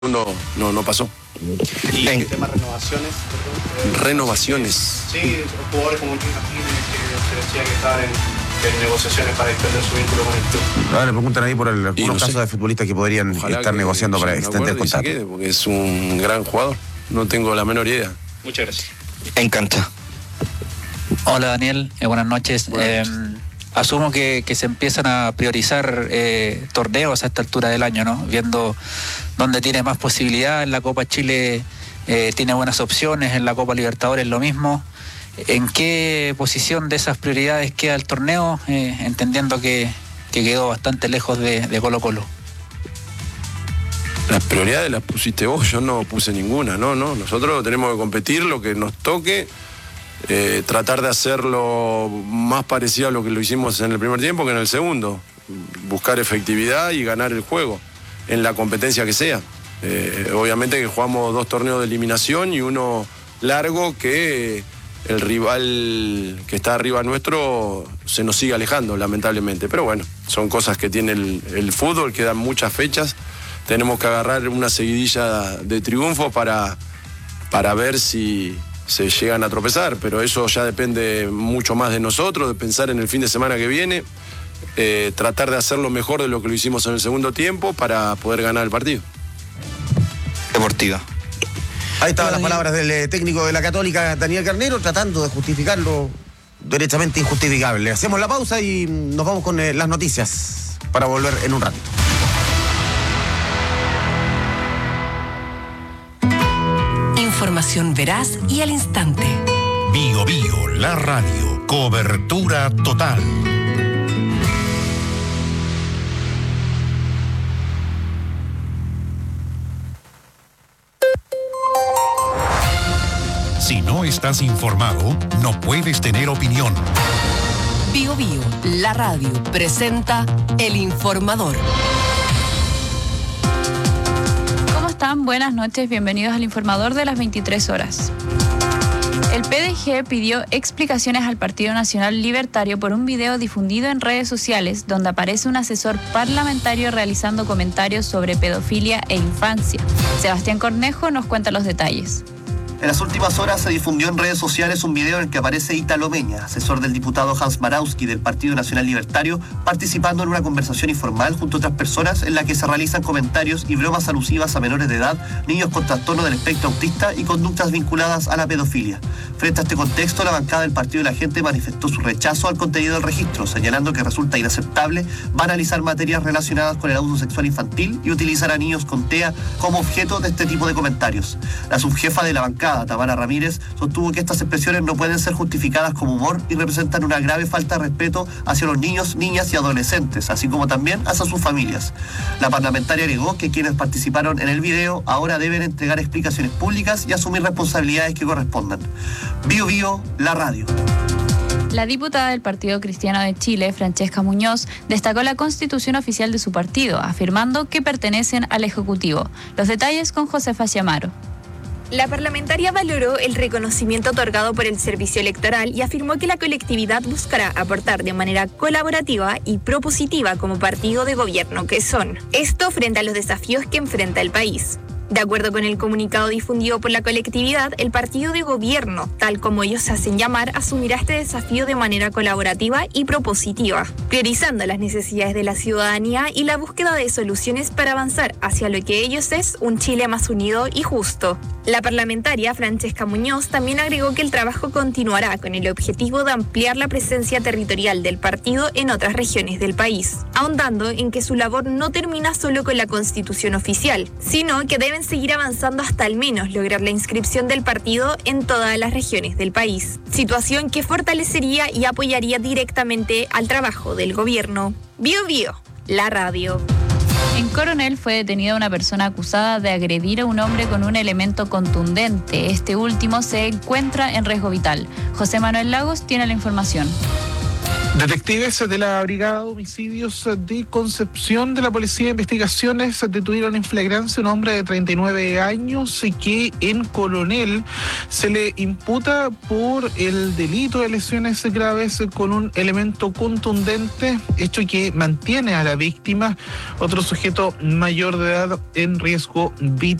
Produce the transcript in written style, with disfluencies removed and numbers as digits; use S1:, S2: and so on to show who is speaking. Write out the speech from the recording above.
S1: no pasó.
S2: ¿Y el tema renovaciones?
S1: Renovaciones.
S2: Sí, jugadores como Luis Martínez, que se decía que estaba en negociaciones para extender su vínculo con el club.
S3: Ahora le preguntan ahí por algunos casos de futbolistas que podrían estar negociando para extender el contrato.
S1: Porque es un gran jugador, no tengo la menor idea.
S2: Muchas gracias.
S4: Encanta.
S5: Hola Daniel, buenas noches. Asumo que se empiezan a priorizar torneos a esta altura del año, ¿no? Viendo dónde tiene más posibilidad. En la Copa Chile tiene buenas opciones, en la Copa Libertadores lo mismo. ¿En qué posición de esas prioridades queda el torneo? Entendiendo que quedó bastante lejos de Colo-Colo.
S1: Las prioridades las pusiste vos, yo no puse ninguna, no. Nosotros tenemos que competir lo que nos toque. Tratar de hacerlo más parecido a lo que lo hicimos en el primer tiempo que en el segundo, buscar efectividad y ganar el juego en la competencia que sea. Obviamente que jugamos 2 torneos de eliminación y uno largo que el rival que está arriba nuestro se nos sigue alejando, lamentablemente, pero bueno, son cosas que tiene el fútbol, quedan muchas fechas, tenemos que agarrar una seguidilla de triunfos para ver si se llegan a tropezar, pero eso ya depende mucho más de nosotros, de pensar en el fin de semana que viene, tratar de hacerlo mejor de lo que lo hicimos en el segundo tiempo para poder ganar el partido.
S4: Deportiva.
S3: Ahí estaban las palabras del técnico de la Católica, Daniel Carnero, tratando de justificar lo derechamente injustificable. Hacemos la pausa y nos vamos con las noticias para volver en un ratito.
S6: Información veraz y al instante.
S7: Bio Bio, la radio. Cobertura total. Si no estás informado, no puedes tener opinión.
S6: Bio Bio, la radio, presenta El Informador.
S8: Buenas noches, bienvenidos al Informador de las 23 horas. El PDG pidió explicaciones al Partido Nacional Libertario por un video difundido en redes sociales donde aparece un asesor parlamentario realizando comentarios sobre pedofilia e infancia. Sebastián Cornejo nos cuenta los detalles.
S9: En las últimas horas se difundió en redes sociales un video en el que aparece Ítalo Meña, asesor del diputado Hans Marowski del Partido Nacional Libertario, participando en una conversación informal junto a otras personas en la que se realizan comentarios y bromas alusivas a menores de edad, niños con trastorno del espectro autista y conductas vinculadas a la pedofilia. Frente a este contexto, la bancada del Partido de la Gente manifestó su rechazo al contenido del registro, señalando que resulta inaceptable banalizar materias relacionadas con el abuso sexual infantil y utilizar a niños con TEA como objeto de este tipo de comentarios. La subjefa de la bancada, Tamara Ramírez, sostuvo que estas expresiones no pueden ser justificadas como humor y representan una grave falta de respeto hacia los niños, niñas y adolescentes, así como también hacia sus familias. La parlamentaria agregó que quienes participaron en el video ahora deben entregar explicaciones públicas y asumir responsabilidades que correspondan. Bio Bio, la radio.
S8: La diputada del Partido Cristiano de Chile, Francesca Muñoz, destacó la constitución oficial de su partido, afirmando que pertenecen al Ejecutivo. Los detalles con Josefa Chiamaro.
S10: La parlamentaria valoró el reconocimiento otorgado por el Servicio Electoral y afirmó que la colectividad buscará aportar de manera colaborativa y propositiva como partido de gobierno que son. Esto frente a los desafíos que enfrenta el país. De acuerdo con el comunicado difundido por la colectividad, el partido de gobierno, tal como ellos se hacen llamar, asumirá este desafío de manera colaborativa y propositiva, priorizando las necesidades de la ciudadanía y la búsqueda de soluciones para avanzar hacia lo que ellos es un Chile más unido y justo. La parlamentaria Francesca Muñoz también agregó que el trabajo continuará con el objetivo de ampliar la presencia territorial del partido en otras regiones del país, ahondando en que su labor no termina solo con la constitución oficial, sino que deben seguir avanzando hasta al menos lograr la inscripción del partido en todas las regiones del país, situación que fortalecería y apoyaría directamente al trabajo del gobierno. Bio Bio, la radio.
S8: En Coronel fue detenida una persona acusada de agredir a un hombre con un elemento contundente. Este último se encuentra en riesgo vital. José Manuel Lagos tiene la información.
S11: Detectives de la Brigada de Homicidios de Concepción de la Policía de Investigaciones detuvieron en flagrancia un hombre de 39 años que en Coronel se le imputa por el delito de lesiones graves con un elemento contundente, hecho que mantiene a la víctima, otro sujeto mayor de edad, en riesgo vital.